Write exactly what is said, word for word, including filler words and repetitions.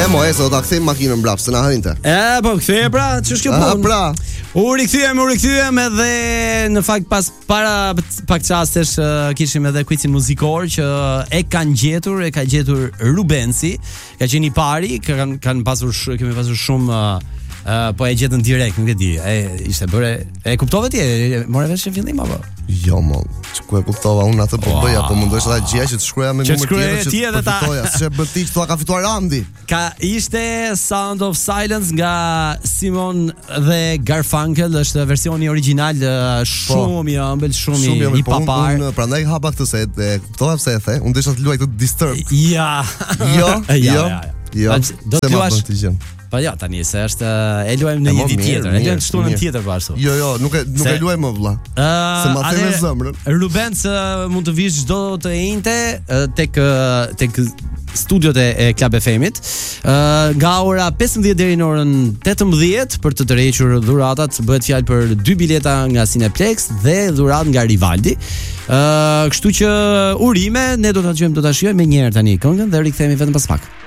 mo, e, se do ta kthejmë makinën mbrapa, se na hënte. E, po kthye pra, ç'është kjo Ah, punë? pra. U rikthyem, u rikthyem edhe në fakt pas para pak çastesh uh, kishim edhe quizin muzikor që e kanë gjetur, e ka gjetur Rubensi, ka qenë i pari, kanë kanë pasur sh, kemi pasur shumë uh, Uh, po e gjetën direkt, nuk e di. E ishte bërë, e kuptove ti? E morë vesh në fillim apo? Jo, mo, çku e kuptova unë atë po bëja, po mundohesh ta gjej që të shkruaja me numër tjetër që të fitoja, s'e bën ti thua ka fituar Randi. Ka ishte Sound of Silence nga Simon dhe Garfunkel, është versioni origjinal shumë i ëmbël, shumë i papar. Unë prandaj hapa këtë se e kuptova pse e the. Unë desha të luaj këtë Disturbed. Ja. Jo, jo. Jo. Do të luash. Po ja, tani se është e luajmë në një ditë tjetër, e luajmë shtunën tjetër po ashtu. Jo, jo, nuk e nuk se, e luajmë më vëlla. Se ma the me zemrën. Ruben se mund të vish çdo të enjte tek tek studiot e Club F M-it nga ora pesëmbëdhjetë deri në orën tetëmbëdhjetë për të tërhequr dhuratat. Bëhet fjalë për dy bileta nga Cineplex dhe dhuratë nga Rivaldi. Ë, kështu që urime, ne do ta dëgjojmë, do ta shijojmë më një herë tani këngën dhe rikthehemi vetëm pas pak.